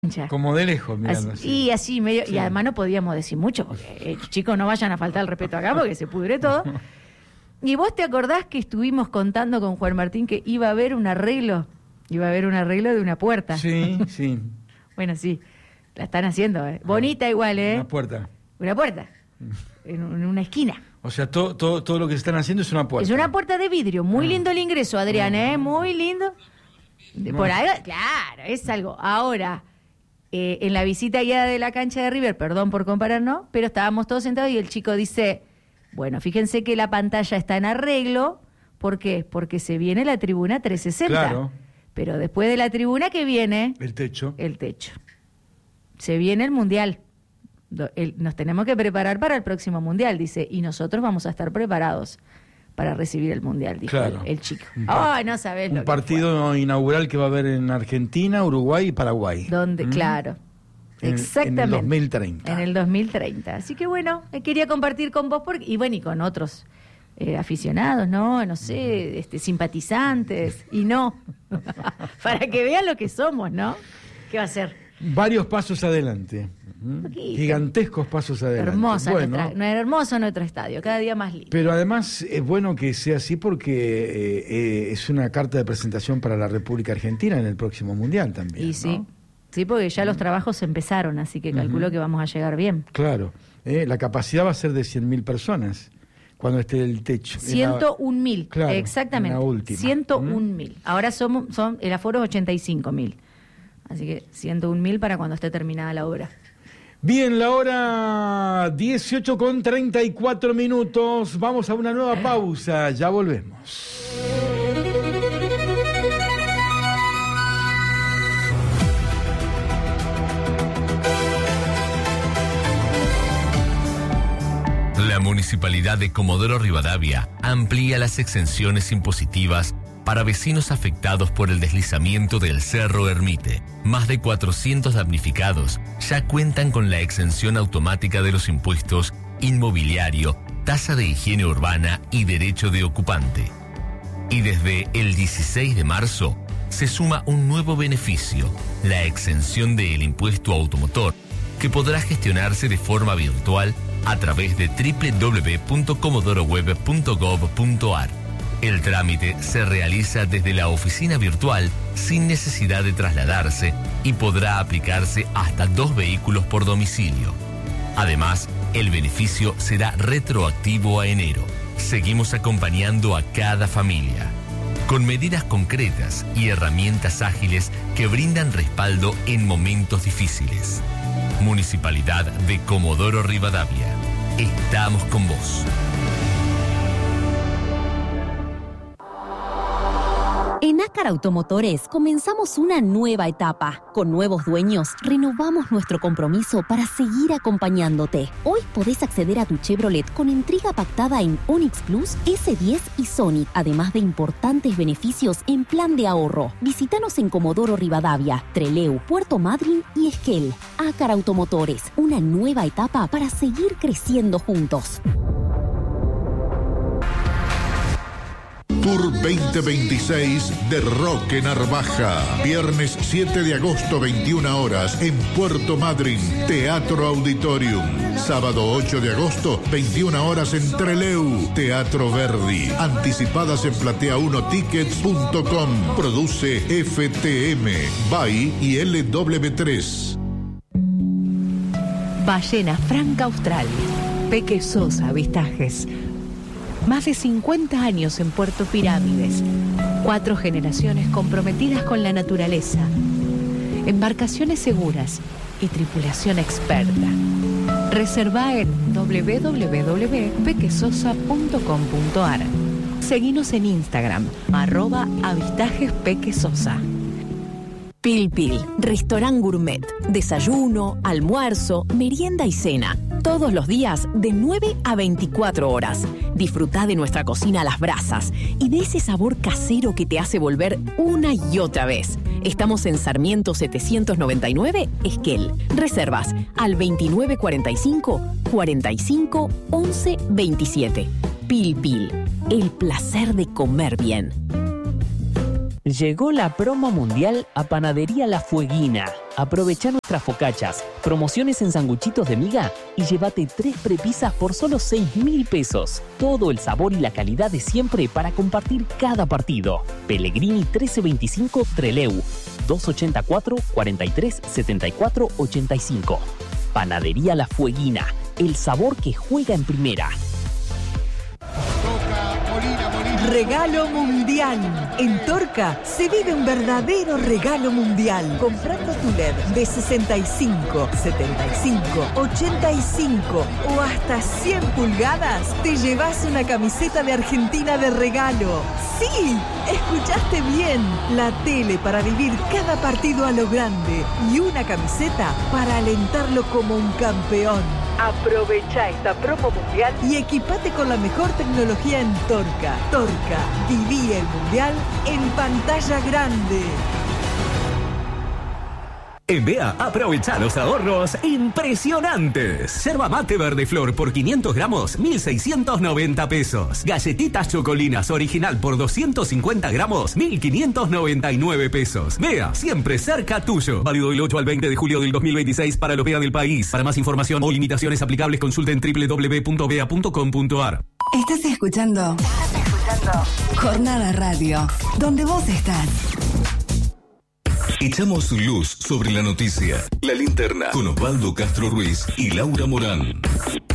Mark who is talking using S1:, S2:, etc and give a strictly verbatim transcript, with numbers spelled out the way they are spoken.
S1: Como de lejos, mirando
S2: así,
S1: así.
S2: Y así medio,
S1: Sí.
S2: y además no podíamos decir mucho, porque eh, chicos, no vayan a faltar el respeto acá porque se pudre todo. ¿Y vos te acordás que estuvimos contando con Juan Martín que iba a haber un arreglo? Iba a haber un arreglo de una puerta.
S1: Sí, sí.
S2: Bueno, sí, la están haciendo. ¿eh? Bonita igual, ¿eh?
S1: Una puerta.
S2: Una puerta. En, en una esquina.
S1: O sea, todo, todo, todo lo que están haciendo es una puerta.
S2: Es una puerta de vidrio. Muy
S1: Ah.
S2: lindo el ingreso, Adrián, ¿eh? Muy lindo. De-
S1: No.
S2: Por ahí, claro, es algo. Ahora, eh, en la visita guiada de la cancha de River, perdón por compararnos, pero estábamos todos sentados y el chico dice, bueno, fíjense que la pantalla está en arreglo. ¿Por qué? Porque se viene la tribuna trescientos sesenta.
S1: Claro.
S2: Pero después de la tribuna que viene,
S1: El techo.
S2: el techo. Se viene el Mundial. Do- el- nos tenemos que preparar para el próximo Mundial, dice, y nosotros vamos a estar preparados para recibir el Mundial, dijo
S1: Claro.
S2: el, el chico.
S1: Un par-
S2: Ay, no sabés lo
S1: Un
S2: que
S1: partido inaugural que va a haber en Argentina, Uruguay y Paraguay.
S2: fue. Donde,
S1: ¿Mm?
S2: claro.
S1: En-
S2: Exactamente.
S1: En el dos mil treinta.
S2: En el dos mil treinta. Así que bueno, eh, quería compartir con vos porque, y bueno, y con otros eh, aficionados, ¿no? No sé, este, simpatizantes, y no. Para que vean lo que somos, ¿no? ¿Qué va a ser?
S1: Varios pasos adelante. ¿Mm?
S2: Poquito.
S1: Gigantescos pasos adelante.
S2: Hermosa
S1: Bueno,
S2: nuestra, no, hermoso nuestro estadio, cada día más lindo.
S1: pero además es bueno que sea así porque eh, eh, es una carta de presentación para la República Argentina en el próximo Mundial también.
S2: Y sí,
S1: ¿no?
S2: sí, porque ya los trabajos empezaron, así que calculo
S1: Ujú.
S2: que vamos a llegar bien.
S1: Claro. Eh, la capacidad va a ser de cien mil personas cuando esté el techo. En la-
S2: ciento un mil,
S1: Claro,
S2: exactamente.
S1: en la última.
S2: ciento un
S1: ¿Mm?
S2: mil. Ahora somos, son, el aforo es ochenta y cinco mil. Así que ciento un mil para cuando esté terminada la obra.
S1: Bien, la hora dieciocho con treinta y cuatro minutos. Vamos a una nueva pausa. Ya volvemos.
S3: La Municipalidad de Comodoro Rivadavia amplía las exenciones impositivas para vecinos afectados por el deslizamiento del Cerro Ermite. Más de cuatrocientos damnificados ya cuentan con la exención automática de los impuestos inmobiliario, tasa de higiene urbana y derecho de ocupante. Y desde el dieciséis de marzo se suma un nuevo beneficio, la exención del impuesto automotor, que podrá gestionarse de forma virtual a través de doble u doble u doble u punto comodoroweb punto gov punto ar. El trámite se realiza desde la oficina virtual sin necesidad de trasladarse y podrá aplicarse hasta dos vehículos por domicilio. Además, el beneficio será retroactivo a enero. Seguimos acompañando a cada familia, con medidas concretas y herramientas ágiles que brindan respaldo en momentos difíciles. Municipalidad de Comodoro Rivadavia. Estamos con vos.
S4: En Ácar Automotores comenzamos una nueva etapa. Con nuevos dueños, renovamos nuestro compromiso para seguir acompañándote. Hoy podés acceder a tu Chevrolet con entrega pactada en Onix Plus, ese diez y Sonic, además de importantes beneficios en plan de ahorro. Visítanos en Comodoro Rivadavia, Trelew, Puerto Madryn y Esquel. Ácar Automotores, una nueva etapa para seguir creciendo juntos.
S5: Tour veinte veintiséis de Roque Narvaja. Viernes siete de agosto, veintiuna horas, en Puerto Madryn, Teatro Auditorium. Sábado ocho de agosto, veintiuna horas, en Trelew, Teatro Verdi. Anticipadas en platea uno tickets punto com. Produce F T M, B A I y L W tres.
S6: Ballena Franca Austral. Peque Sosa Avistajes. Más de cincuenta años en Puerto Pirámides. Cuatro generaciones comprometidas con la naturaleza. Embarcaciones seguras y tripulación experta. Reserva en doble u doble u doble u punto pequesosa punto com punto ar. Seguinos en Instagram, arroba avistajes pequesosa.
S4: Pil Pil, restaurant gourmet. Desayuno, almuerzo, merienda y cena. Todos los días de nueve a veinticuatro horas. Disfrutá de nuestra cocina a las brasas y de ese sabor casero que te hace volver una y otra vez. Estamos en Sarmiento setecientos noventa y nueve, Esquel. Reservas al veintinueve cuarenta y cinco, cuarenta y cinco, once veintisiete. Pil Pil, el placer de comer bien.
S7: Llegó la promo mundial a Panadería La Fueguina. Aprovecha nuestras focachas, promociones en sanguchitos de miga y llévate tres prepisas por solo seis mil pesos. Todo el sabor y la calidad de siempre para compartir cada partido. Pellegrini trece veinticinco Trelew, dos ochenta y cuatro, cuarenta y tres, setenta y cuatro, ochenta y cinco. Panadería La Fueguina, el sabor que juega en primera.
S8: Regalo mundial. En Torca se vive un verdadero regalo mundial. Comprando tu L E D de sesenta y cinco, setenta y cinco, ochenta y cinco o hasta cien pulgadas, te llevas una camiseta de Argentina de regalo. ¡Sí! Escuchaste bien. La tele para vivir cada partido a lo grande y una camiseta para alentarlo como un campeón. Aprovecha esta promo mundial y equipate con la mejor tecnología en Torca. Torca, viví el mundial en pantalla grande.
S9: En B A, aprovecha los ahorros impresionantes. Yerba mate verde flor por quinientos gramos, mil seiscientos noventa pesos. Galletitas chocolinas original por doscientos cincuenta gramos, mil quinientos noventa y nueve pesos. B A, siempre cerca tuyo. Válido del ocho al veinte de julio del dos mil veintiséis para los B A del país. Para más información o limitaciones aplicables, consulten doble u doble u doble u punto b a punto com punto a r.
S10: Estás escuchando. Estás escuchando. Jornada Radio, donde vos estás.
S5: Echamos luz sobre la noticia. La Linterna con Osvaldo Castro Ruiz y Laura Morán.